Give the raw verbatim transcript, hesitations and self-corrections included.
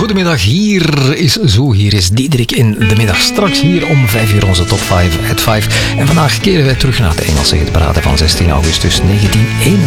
Goedemiddag, hier is Zo, hier is Diederik in de middag. Straks hier om vijf uur onze top vijf at vijf. En vandaag keren wij terug naar het Engelse hitparade van zestien augustus negentien eenennegentig.